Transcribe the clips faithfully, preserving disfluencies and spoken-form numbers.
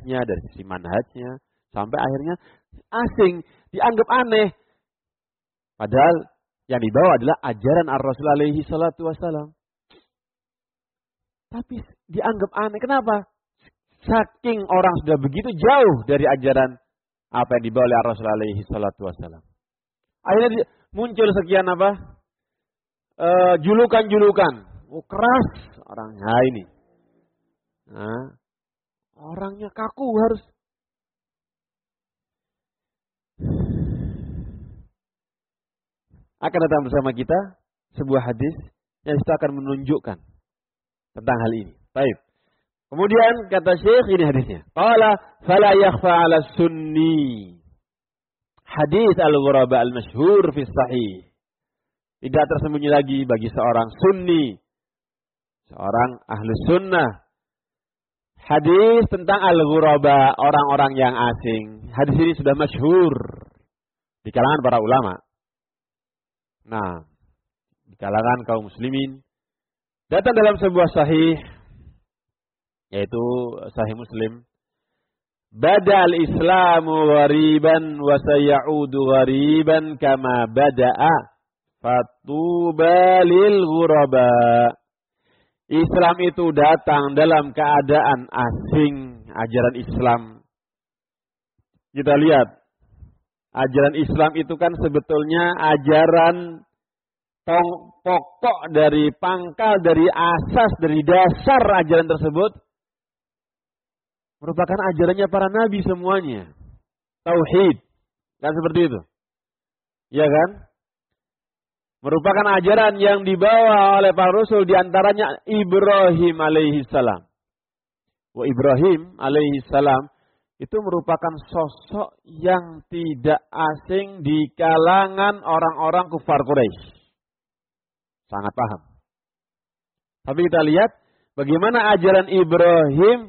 akidahnya, dari sisi manhajnya, sampai akhirnya asing, dianggap aneh. Padahal yang dibawa adalah ajaran Ar-Rasul alaihi salatu wassalam. Tapi dianggap aneh. Kenapa? Saking orang sudah begitu jauh dari ajaran apa yang dibawa oleh Ar-Rasul alaihi salatu wassalam. Akhirnya muncul sekian apa? E, julukan-julukan. Oh, keras orangnya ini. Nah, orangnya kaku harus. Akan datang bersama kita sebuah hadis yang kita akan menunjukkan tentang hal ini. Baik. Kemudian kata Syekh, ini hadisnya. Qala fala yakhfa 'ala sunni. Hadis al-ghuraba al-masyhur fi sahih. Tidak tersembunyi lagi bagi seorang sunni, seorang ahlu sunnah. Hadis tentang al-ghuraba, orang-orang yang asing. Hadis ini sudah masyhur di kalangan para ulama. Nah, di kalangan kaum muslimin. Datang dalam sebuah sahih, yaitu sahih Muslim. Badal islamu ghariban wa sayaudu ghariban kama bada'a fatuba lil ghuraba. Islam itu datang dalam keadaan asing, ajaran Islam. Kita lihat, ajaran Islam itu kan sebetulnya ajaran pokok dari pangkal, dari asas, dari dasar ajaran tersebut merupakan ajarannya para nabi semuanya. Tauhid. Kan seperti itu. Iya kan? Merupakan ajaran yang dibawa oleh para rasul, diantaranya Ibrahim alaihi salam. Wa Ibrahim alaihi salam itu merupakan sosok yang tidak asing di kalangan orang-orang kufar Quraisy. Sangat paham. Tapi kita lihat bagaimana ajaran Ibrahim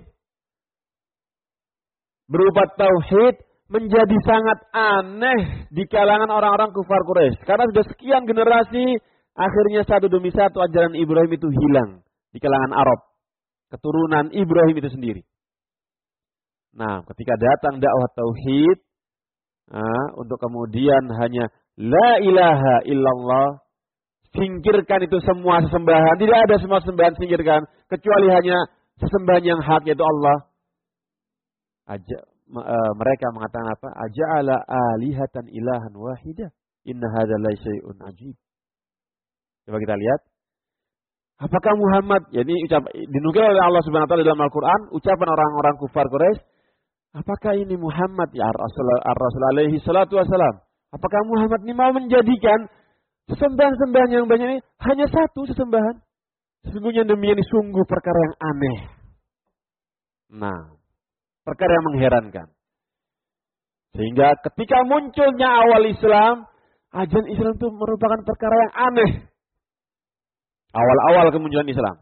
berupa tauhid menjadi sangat aneh di kalangan orang-orang kufar Quraisy. Karena sudah sekian generasi, akhirnya satu demi satu ajaran Ibrahim itu hilang di kalangan Arab. Keturunan Ibrahim itu sendiri. Nah, ketika datang dakwah tauhid, nah, untuk kemudian hanya la ilaha illallah, singkirkan itu semua sesembahan. Tidak ada semua sembahan singkirkan, kecuali hanya sesembahan yang hak, yaitu Allah. Aja, uh, mereka mengatakan apa? Aja'ala alihatan ilahan wahidah. Inna hadza la syai'un ajib. Coba kita lihat. Apakah Muhammad, ya ini ucap, dinukil oleh Allah Subhanahu wa taala dalam Al-Qur'an, ucapan orang-orang kufar Quraisy, apakah ini Muhammad ya Rasul Ar-Rasul alaihi salatu wasalam? Apakah Muhammad ini mau menjadikan sesembahan-sembahan yang banyak ini hanya satu sesembahan? Sesungguhnya demikian ini sungguh perkara yang aneh. Nah, perkara yang mengherankan. Sehingga ketika munculnya awal Islam, ajaran Islam itu merupakan perkara yang aneh. Awal-awal kemunculan Islam.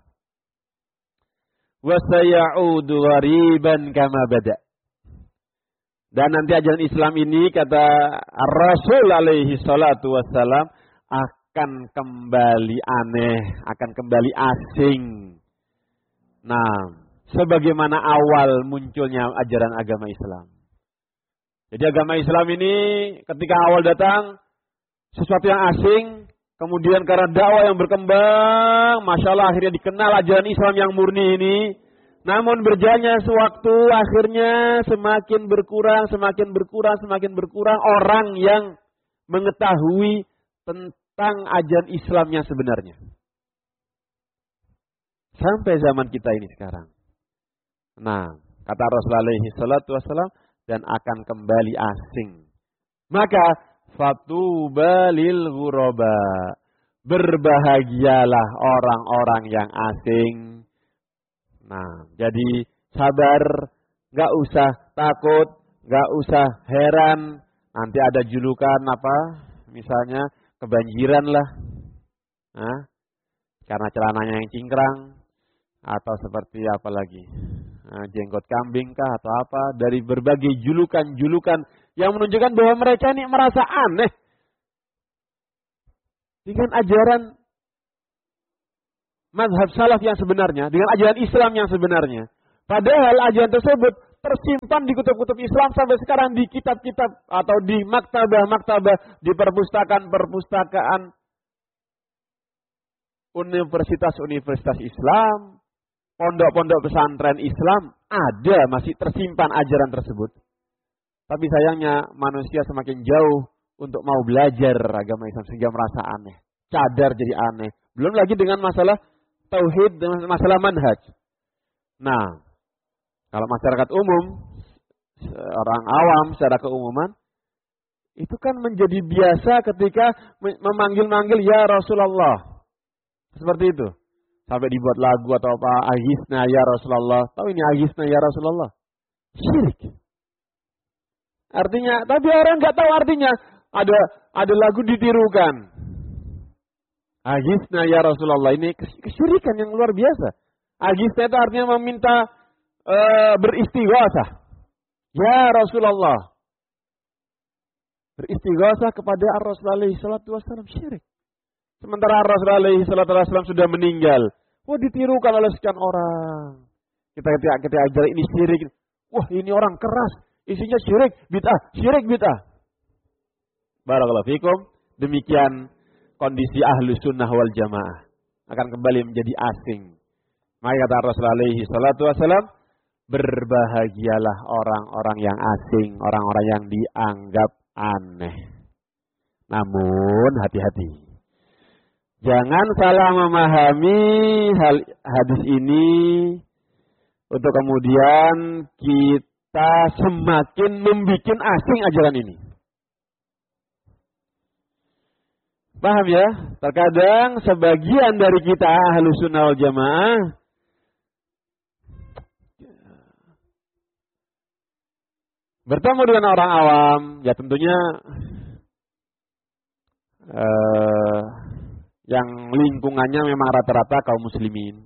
Wa sayaudu ghariban kama bada. Dan nanti ajaran Islam ini kata Rasul alaihi salatu wassalam akan kembali aneh, akan kembali asing. Nah, sebagaimana awal munculnya ajaran agama Islam. Jadi agama Islam ini ketika awal datang sesuatu yang asing, kemudian karena dakwah yang berkembang, masya Allah akhirnya dikenal ajaran Islam yang murni ini. Namun berjalannya sewaktu akhirnya semakin berkurang, semakin berkurang, semakin berkurang orang yang mengetahui tentang ajaran Islam yang sebenarnya. Sampai zaman kita ini sekarang. Nah, kata Rasulullah alaihi salatu wassalam, dan akan kembali asing. Maka fatuba lil ghuraba. Berbahagialah orang-orang yang asing. Nah, jadi sabar, gak usah takut, gak usah heran. Nanti ada julukan apa? Misalnya kebanjiran lah. Nah, karena celananya yang cingkrang. Atau seperti apa lagi? Nah, jenggot kambing kah atau apa? Dari berbagai julukan-julukan yang menunjukkan bahwa mereka ini merasa aneh dengan ajaran mazhab salaf yang sebenarnya, dengan ajaran Islam yang sebenarnya. Padahal ajaran tersebut tersimpan di kutub-kutub Islam sampai sekarang di kitab-kitab atau di maktabah-maktabah, di perpustakaan-perpustakaan universitas-universitas Islam, pondok-pondok pesantren Islam, ada masih tersimpan ajaran tersebut. Tapi sayangnya manusia semakin jauh untuk mau belajar agama Islam sehingga merasa aneh. Cadar jadi aneh. Belum lagi dengan masalah tauhid, dengan masalah manhaj. Nah, kalau masyarakat umum, orang awam secara keumuman, itu kan menjadi biasa ketika memanggil-manggil ya Rasulullah. Seperti itu. Sampai dibuat lagu atau apa, Aghithna ya Rasulullah. Tahu ini Aghithna ya Rasulullah? Syirik. Artinya, tapi orang nggak tahu artinya. Ada ada lagu ditirukan. Aghithna ya Rasulullah. Ini kesyirikan yang luar biasa. Aghithna itu artinya meminta Uh, beristighosah. Ya Rasulullah. Beristighosah kepada Ar-Rasul alaihi salatu wassalam, syirik. Sementara Ar-Rasul alaihi salatu wassalam sudah meninggal. Wah, ditirukan oleh sekian orang. Kita ketika kita ajar ini syirik. Wah, ini orang keras. Isinya syirik, bid'ah, syirik bid'ah. Barakallahu fikum. Demikian kondisi ahlu sunnah wal jamaah. Akan kembali menjadi asing. Maka kata Ar-Rasul alaihi salatu wassalam, berbahagialah orang-orang yang asing, orang-orang yang dianggap aneh. Namun hati-hati. Jangan salah memahami hal hadis ini untuk kemudian kita semakin membuat asing ajaran ini. Paham ya? Terkadang sebagian dari kita ahlu sunnah wal jamaah bertemu dengan orang awam, ya tentunya eh, yang lingkungannya memang rata-rata kaum muslimin.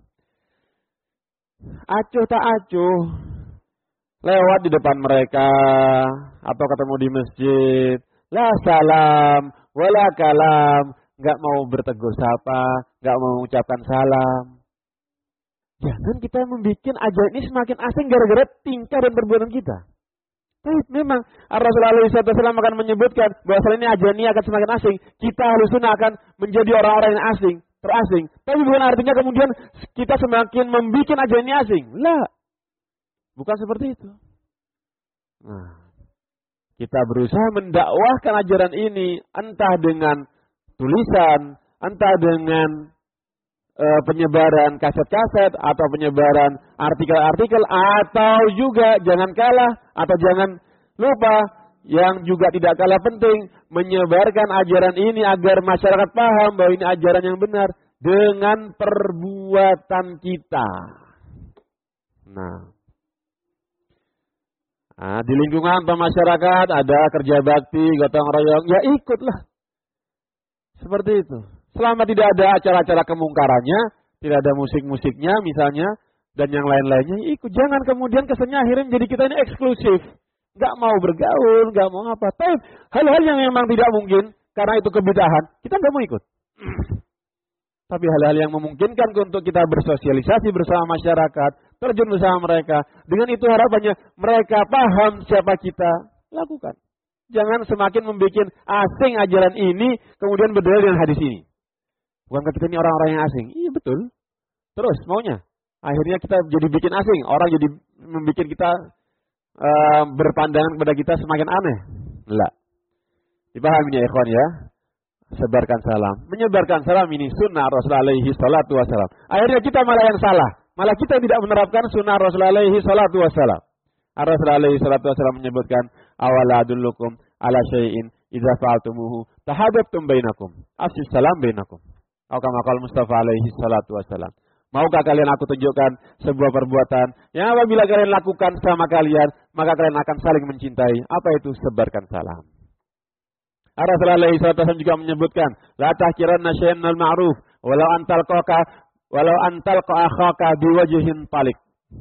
Acuh tak acuh, lewat di depan mereka, atau ketemu di masjid, la salam, wala kalam, nggak mau bertegur sapa, nggak mau mengucapkan salam. Jangan kita membuat ajaran ini semakin asing gara-gara tingkah dan perbuatan kita. Tapi memang Rasulullah shallallahu alaihi wasallam akan menyebutkan bahwa ini ajaran ini akan semakin asing. Kita Ahlus Sunnah akan menjadi orang-orang yang asing, terasing. Tapi bukan artinya kemudian kita semakin membuat ajaran ini asing. Lah, bukan seperti itu. Nah, kita berusaha mendakwahkan ajaran ini entah dengan tulisan, entah dengan uh, penyebaran kaset-kaset atau penyebaran artikel-artikel, atau juga jangan kalah atau jangan lupa yang juga tidak kalah penting, menyebarkan ajaran ini agar masyarakat paham bahwa ini ajaran yang benar dengan perbuatan kita. Nah, nah di lingkungan masyarakat ada kerja bakti, gotong royong, ya ikutlah. Seperti itu. Selama tidak ada acara-acara kemungkarannya, tidak ada musik-musiknya misalnya, dan yang lain-lainnya, ikut. Jangan kemudian kesannya akhirnya menjadi kita ini eksklusif. Nggak mau bergaul, nggak mau apa. Tapi hal-hal yang memang tidak mungkin, karena itu kebidahan, kita nggak mau ikut. Tapi hal-hal yang memungkinkan untuk kita bersosialisasi bersama masyarakat, terjun bersama mereka. Dengan itu harapannya mereka paham siapa kita, lakukan. Jangan semakin membuat asing ajaran ini, kemudian berdalil dengan hadis ini. Bukankah kita ini orang-orang yang asing? Iya betul. Terus maunya? Akhirnya kita jadi bikin asing. Orang jadi membuat kita uh, berpandangan kepada kita semakin aneh. Enggak. Dipahami ya ikhwan ya. Sebarkan salam. Menyebarkan salam ini sunnah Rasulullah alaihi salatu wassalam. Akhirnya kita malah yang salah. Malah kita tidak menerapkan sunnah Rasulullah alaihi salatu wassalam. Rasulullah alaihi salatu wassalam menyebutkan, awala adullukum ala syai'in idza fa'altumuhu tahabbtum bainakum. Afshis salam bainakum. Atau kama qala Mustafa alaihi salatu wassalam. Maukah kalian aku tunjukkan sebuah perbuatan yang apabila kalian lakukan sama kalian, maka kalian akan saling mencintai. Apa itu? Sebarkan salam. Rasulullah alaihi salatu wassalam juga menyebutkan, la tahkiranna syai'an minal ma'ruf walau antal qaqa walau antal qakhaka biwajhin talik.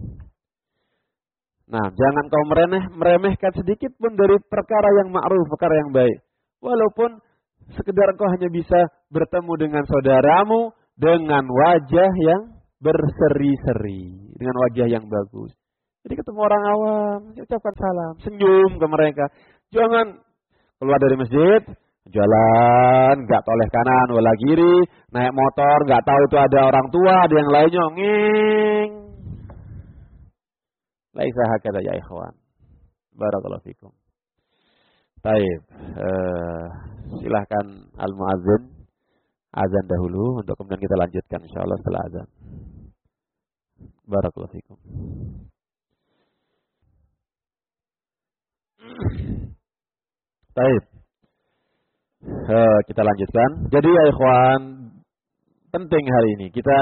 Nah, jangan kau meremeh, meremehkan sedikit pun dari perkara yang ma'ruf, perkara yang baik. Walaupun sekedar kau hanya bisa bertemu dengan saudaramu dengan wajah yang berseri-seri, dengan wajah yang bagus. Jadi ketemu orang awam, ucapkan salam, senyum ke mereka. Jangan keluar dari masjid, jalan, nggak toleh kanan, wala kiri, naik motor, nggak tahu itu ada orang tua, ada yang lainnya, nging. Laisa hakada ya ikhwan. Barakallahu fikum. Baik, uh, silahkan al-muadzin azan dahulu untuk kemudian kita lanjutkan insyaallah setelah azan. Barakallahu fikum. Baik. Uh, kita lanjutkan. Jadi ya ikhwan, penting hari ini kita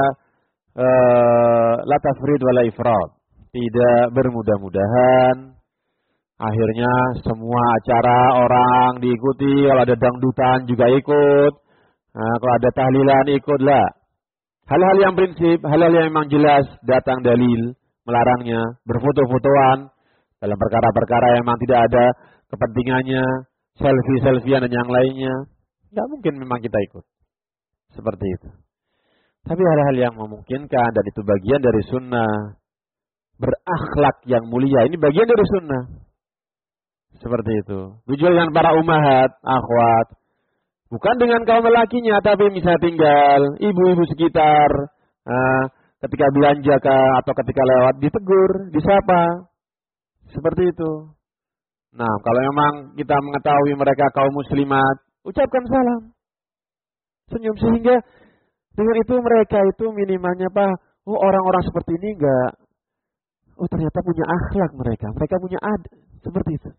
uh, la tafrid wala ifrad. Tidak bermudah-mudahan. Akhirnya semua acara orang diikuti, kalau ada dangdutan juga ikut. Nah, kalau ada tahlilan ikutlah. Hal-hal yang prinsip, hal-hal yang memang jelas datang dalil melarangnya, berfoto-fotoan dalam perkara-perkara yang memang tidak ada kepentingannya, selfie-selfiean dan yang lainnya. Tidak mungkin memang kita ikut. Seperti itu. Tapi hal-hal yang memungkinkan dan itu bagian dari sunnah. Berakhlak yang mulia, ini bagian dari sunnah. Seperti itu. Tujuan dengan para umahat, akhwat. Bukan dengan kaum lelakinya, tapi misalnya tinggal ibu-ibu sekitar. Nah, ketika belanja atau ketika lewat, ditegur, disapa. Seperti itu. Nah, kalau memang kita mengetahui mereka kaum muslimat, ucapkan salam. Senyum, sehingga dengan itu mereka itu minimalnya, Pak, oh orang-orang seperti ini enggak, oh ternyata punya akhlak mereka. Mereka punya ad, seperti itu.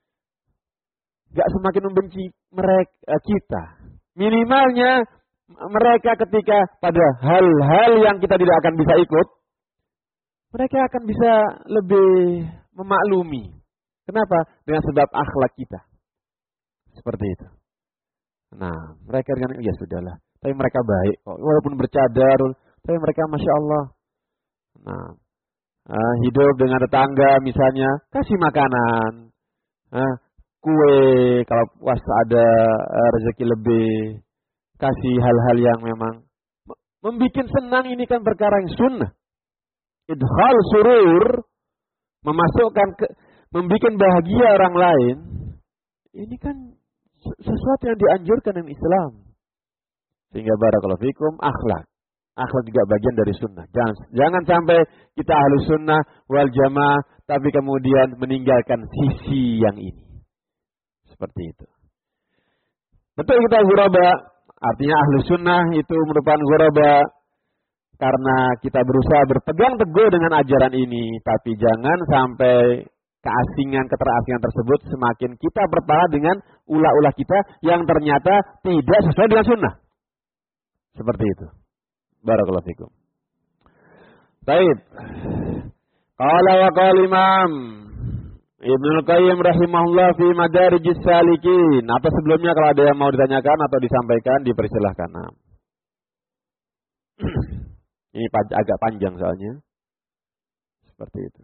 Gak semakin membenci mereka kita. Minimalnya mereka ketika pada hal-hal yang kita tidak akan bisa ikut, mereka akan bisa lebih memaklumi. Kenapa? Dengan sebab akhlak kita. Seperti itu. Nah, mereka dengan ya sudahlah. Tapi mereka baik kok. Walaupun bercadar, tapi mereka masya Allah. Nah, uh, hidup dengan tetangga misalnya, kasih makanan. Nah, kue, kalau puasa ada uh, rezeki lebih, kasih hal-hal yang memang membuat senang. Ini kan perkara yang sunnah. Idhal surur, memasukkan, ke, membuat bahagia orang lain. Ini kan sesuatu yang dianjurkan dalam Islam. Sehingga barakallahu fikum, akhlak. Akhlak juga bagian dari sunnah. Jangan, jangan sampai kita ahlus sunnah wal jamaah, tapi kemudian meninggalkan sisi yang ini. Seperti itu. Betul kita ghuraba, artinya ahlu sunnah itu merupakan ghuraba karena kita berusaha berpegang teguh dengan ajaran ini, tapi jangan sampai keasingan, keterasingan tersebut semakin kita berpahala dengan ulah-ulah kita yang ternyata tidak sesuai dengan sunnah. Seperti itu. Barakallahu fikum. Baik. Qala wa qala Imam Ibnul Qayyim rahimahullah fi Madarijis Salikin. Atau sebelumnya kalau ada yang mau ditanyakan atau disampaikan, dipersilahkan. Nah. Ini agak panjang soalnya. Seperti itu.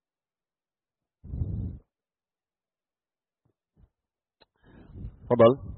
Fadhal.